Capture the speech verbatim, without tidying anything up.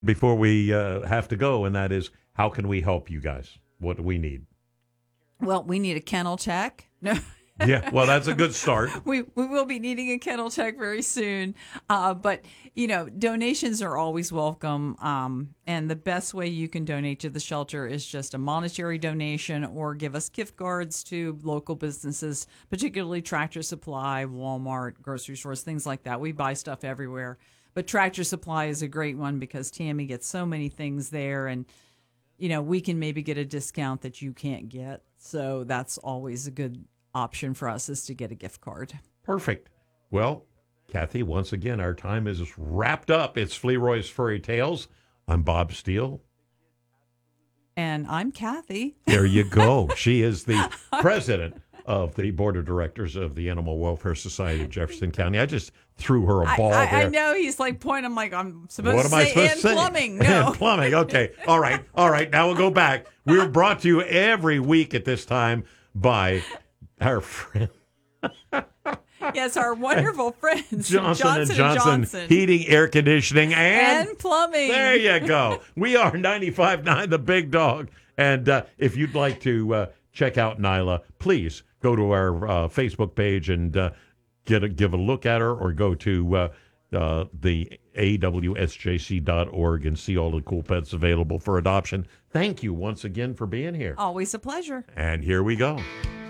before we uh, have to go, and that is, how can we help you guys? What do we need? Well, we need a kennel check. No. Yeah, well, that's a good start. we we will be needing a kennel check very soon. Uh, but, you know, donations are always welcome. Um, and the best way you can donate to the shelter is just a monetary donation or give us gift cards to local businesses, particularly Tractor Supply, Walmart, grocery stores, things like that. We buy stuff everywhere. But Tractor Supply is a great one because Tammy gets so many things there, and you know, we can maybe get a discount that you can't get. So that's always a good option for us, is to get a gift card. Perfect. Well, Kathy, once again, our time is wrapped up. It's Fleroy's Furry Tales. I'm Bob Steele. And I'm Kathy. There you go. She is the president of the board of directors of the Animal Welfare Society of Jefferson County. I just threw her a ball I, I, there. I know he's like pointing. I'm like, I'm supposed what to am I say supposed and to say? plumbing. No. And plumbing. Okay. All right. All right. Now we'll go back. We're brought to you every week at this time by our friend Yes, our wonderful friends Johnson, Johnson and Johnson, Johnson. Heating, Air Conditioning, and, and plumbing. There you go. We are ninety-five point nine The Big Dog. And uh, if you'd like to uh, check out Nyla, please go to our uh, Facebook page and uh, get a, give a look at her, or go to uh, uh, the A W S J C dot org and see all the cool pets available for adoption. Thank you once again for being here. Always a pleasure. And here we go.